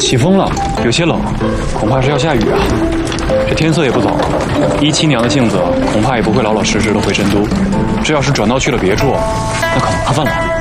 起风了，有些冷，恐怕是要下雨啊。这天色也不早，17娘的性子恐怕也不会老老实实的回神都。这要是转道去了别处，那可麻烦了。